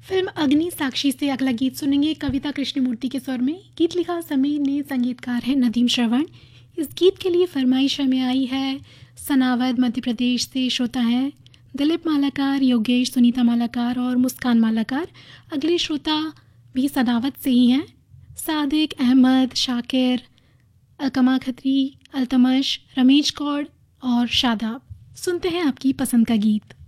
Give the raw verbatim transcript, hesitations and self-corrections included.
Film अग्नि साक्षी से अगला गीत सुनेंगे कविता कृष्णमूर्ति के स्वर में। गीत लिखा समीर ने, संगीतकार है नदीम श्रवण। इस गीत के लिए फरमाइश हमें आई है सनावद मध्य प्रदेश से। श्रोता हैं दिलीप मालाकार, योगेश, सुनीता मालाकार और मुस्कान मालाकार। अगले श्रोता भी सनावद से ही हैं, सादिक, अहमद, शाकिर, अलकमा खत्री, अल्तमश, रमेश कौड़ और शादाब। सुनते हैं आपकी पसंद का गीत।